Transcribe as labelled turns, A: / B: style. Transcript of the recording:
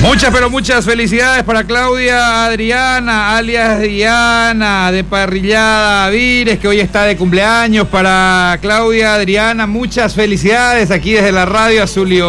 A: Muchas, pero muchas felicidades para Claudia Adriana, alias Diana, de Parrillada Vires, que hoy está de cumpleaños. Para Claudia Adriana, muchas felicidades aquí desde la Radio Azul y